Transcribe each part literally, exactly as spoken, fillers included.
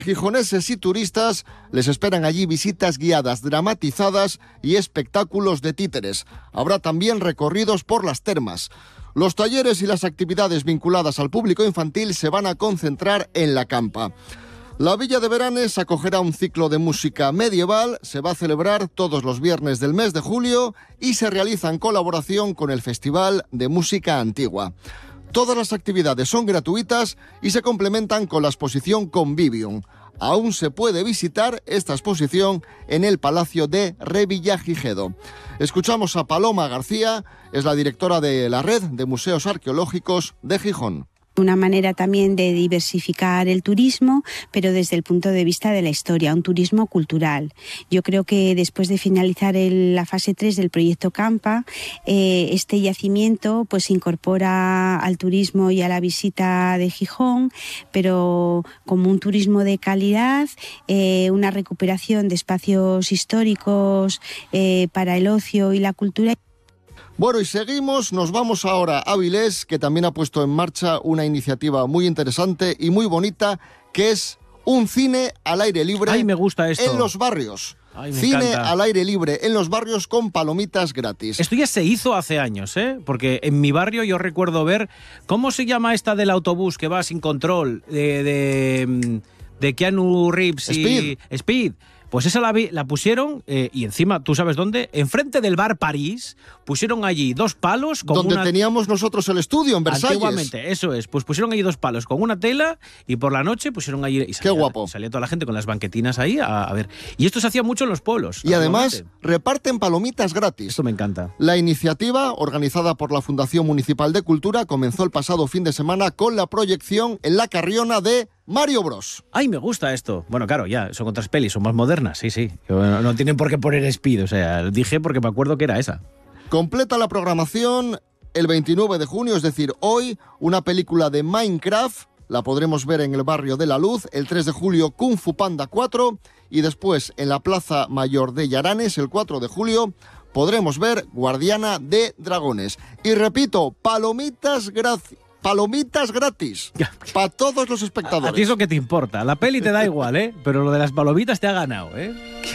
Gijoneses y turistas les esperan allí visitas guiadas, dramatizadas y espectáculos de títeres. Habrá también recorridos por las termas. Los talleres y las actividades vinculadas al público infantil se van a concentrar en la campa. La Villa de Beranes acogerá un ciclo de música medieval, se va a celebrar todos los viernes del mes de julio y se realiza en colaboración con el Festival de Música Antigua. Todas las actividades son gratuitas y se complementan con la exposición Convivium. Aún se puede visitar esta exposición en el Palacio de Revillagigedo. Escuchamos a Paloma García, es la directora de la Red de Museos Arqueológicos de Gijón. Una manera también de diversificar el turismo, pero desde el punto de vista de la historia, un turismo cultural. Yo creo que después de finalizar el, la fase tres del proyecto Campa, eh, este yacimiento pues incorpora al turismo y a la visita de Gijón, pero como un turismo de calidad, eh, una recuperación de espacios históricos eh, para el ocio y la cultura. Bueno, y seguimos, nos vamos ahora a Avilés, que también ha puesto en marcha una iniciativa muy interesante y muy bonita, que es un cine al aire libre. Ay, me gusta esto. En los barrios. Ay, me cine encanta. al aire libre en los barrios con palomitas gratis. Esto ya se hizo hace años, ¿eh? Porque en mi barrio yo recuerdo ver, ¿cómo se llama esta del autobús que va sin control? De, de, de Keanu Reeves y... Speed. Speed. Pues esa la, vi, la pusieron, eh, y encima, ¿tú sabes dónde? Enfrente del bar París, pusieron allí dos palos con Donde una... teníamos nosotros el estudio, en Versalles. Antiguamente, eso es. Pues pusieron allí dos palos con una tela y por la noche pusieron allí... Y salía, Qué guapo. Salía toda la gente con las banquetinas ahí a, a ver. Y esto se hacía mucho en los pueblos. Y además reparten palomitas gratis. Esto me encanta. La iniciativa, organizada por la Fundación Municipal de Cultura, comenzó el pasado fin de semana con la proyección en La Carriona de Mario Bros. Ay, me gusta esto. Bueno, claro, ya, son otras pelis, son más modernas, sí, sí. No, no tienen por qué poner Speed, o sea, dije porque me acuerdo que era esa. Completa la programación el veintinueve de junio, es decir, hoy, una película de Minecraft, la podremos ver en el barrio de La Luz, el tres de julio Kung Fu Panda cuatro, y después en la Plaza Mayor de Yaranes, el cuatro de julio, podremos ver Guardiana de Dragones. Y repito, palomitas gratis. Palomitas gratis para todos los espectadores. A ti es lo que te importa. La peli te da igual, ¿eh? Pero lo de las palomitas te ha ganado, ¿eh?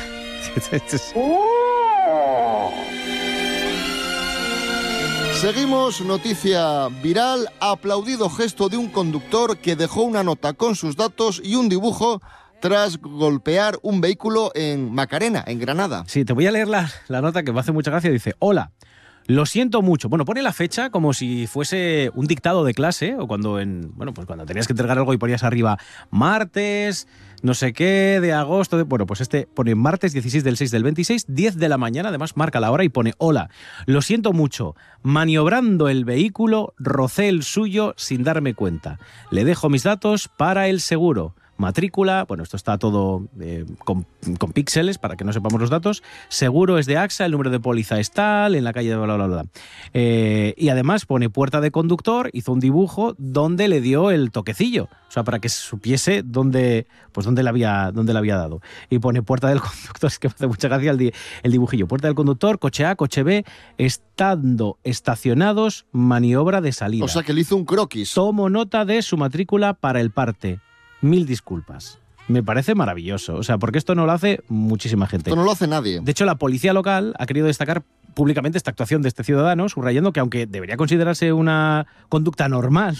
Seguimos, noticia viral, aplaudido gesto de un conductor que dejó una nota con sus datos y un dibujo tras golpear un vehículo en Macarena, en Granada. Sí, te voy a leer la, la nota que me hace mucha gracia. Dice, hola. Lo siento mucho. Bueno, pone la fecha como si fuese un dictado de clase o cuando en bueno, pues cuando tenías que entregar algo y ponías arriba martes, no sé qué, de agosto, de, bueno, pues este pone martes dieciséis del seis del veintiséis, diez de la mañana, además marca la hora y pone hola. Lo siento mucho. Maniobrando el vehículo, rocé el suyo sin darme cuenta. Le dejo mis datos para el seguro. Matrícula, bueno, esto está todo eh, con, con píxeles para que no sepamos los datos. Seguro es de AXA, el número de póliza es tal, en la calle de bla, bla, bla. Eh, y además pone puerta de conductor, hizo un dibujo donde le dio el toquecillo, o sea, para que supiese dónde, pues dónde le había, dónde le había dado. Y pone puerta del conductor, es que me hace mucha gracia el, di, el dibujillo. Puerta del conductor, coche A, coche B, estando estacionados, maniobra de salida. O sea, que le hizo un croquis. Tomo nota de su matrícula para el parte. Mil disculpas. Me parece maravilloso, o sea, porque esto no lo hace muchísima gente. Esto no lo hace nadie. De hecho, la policía local ha querido destacar públicamente esta actuación de este ciudadano, subrayando que aunque debería considerarse una conducta normal,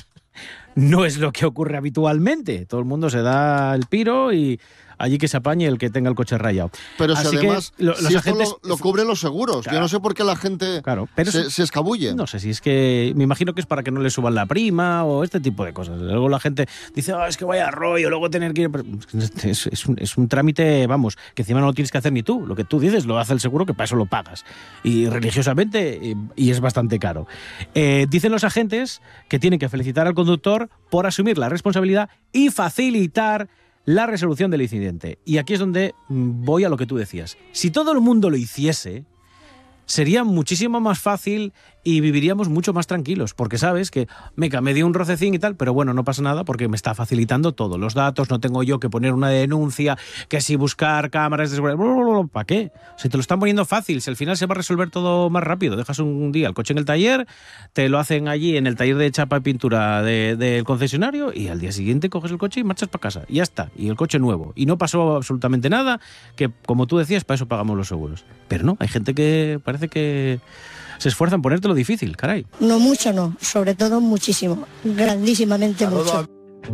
no es lo que ocurre habitualmente. Todo el mundo se da el piro y allí que se apañe el que tenga el coche rayado. Pero si Así además, que lo, si los esto agentes lo, lo cubren los seguros. Claro. Yo no sé por qué la gente claro, pero se, eso, se escabulle. No sé si es que... Me imagino que es para que no le suban la prima o este tipo de cosas. Luego la gente dice, oh, es que vaya rollo, luego tener que ir... Es, es, un, es un trámite, vamos, que encima no lo tienes que hacer ni tú. Lo que tú dices lo hace el seguro, que para eso lo pagas. Y religiosamente, y, y es bastante caro. Eh, dicen los agentes que tienen que felicitar al conductor por asumir la responsabilidad y facilitar la resolución del incidente. Y aquí es donde voy a lo que tú decías. Si todo el mundo lo hiciese, sería muchísimo más fácil y viviríamos mucho más tranquilos, porque sabes que me, me dio un rocecín y tal, pero bueno, no pasa nada porque me está facilitando todos los datos, no tengo yo que poner una denuncia, que si buscar cámaras, de seguridad, ¿para qué? Si te lo están poniendo fácil, si al final se va a resolver todo más rápido, dejas un día el coche en el taller, te lo hacen allí en el taller de chapa y pintura del de, de concesionario y al día siguiente coges el coche y marchas para casa, y ya está, y el coche nuevo, y no pasó absolutamente nada, que como tú decías, para eso pagamos los seguros. Pero no, hay gente que parece que se esfuerza en ponértelo difícil, caray. No mucho, no, sobre todo muchísimo, grandísimamente mucho.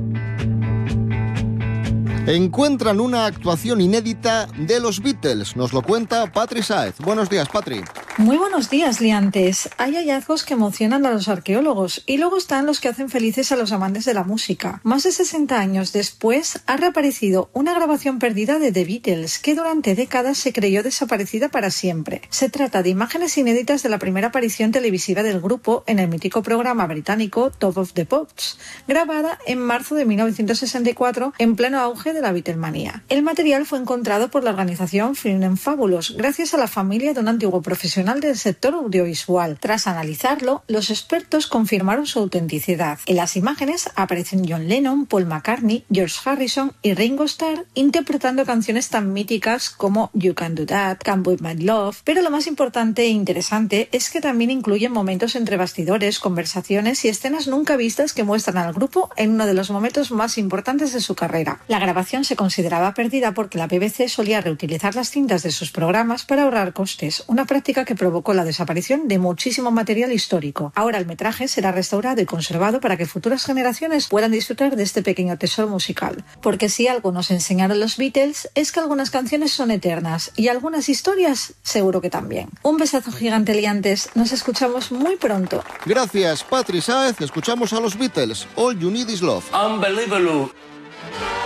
Encuentran una actuación inédita de los Beatles. Nos lo cuenta Patri Sáez. Buenos días, Patri. Muy buenos días, liantes. Hay hallazgos que emocionan a los arqueólogos y luego están los que hacen felices a los amantes de la música. Más de sesenta años después ha reaparecido una grabación perdida de The Beatles que durante décadas se creyó desaparecida para siempre. Se trata de imágenes inéditas de la primera aparición televisiva del grupo en el mítico programa británico Top of the Pops, grabada en marzo de mil novecientos sesenta y cuatro en pleno auge de la Beatlemanía. El material fue encontrado por la organización Film and Fabulous gracias a la familia de un antiguo profesional del sector audiovisual. Tras analizarlo, los expertos confirmaron su autenticidad. En las imágenes aparecen John Lennon, Paul McCartney, George Harrison y Ringo Starr interpretando canciones tan míticas como You Can Do That, Can't Buy My Love, pero lo más importante e interesante es que también incluyen momentos entre bastidores, conversaciones y escenas nunca vistas que muestran al grupo en uno de los momentos más importantes de su carrera. La grabación se consideraba perdida porque la B B C solía reutilizar las cintas de sus programas para ahorrar costes, una práctica que provocó la desaparición de muchísimo material histórico. Ahora el metraje será restaurado y conservado para que futuras generaciones puedan disfrutar de este pequeño tesoro musical. Porque si algo nos enseñaron los Beatles es que algunas canciones son eternas y algunas historias seguro que también. Un besazo gigante, liantes. Nos escuchamos muy pronto. Gracias, Patri Sáez. Escuchamos a los Beatles. All You Need Is Love. Unbelievable.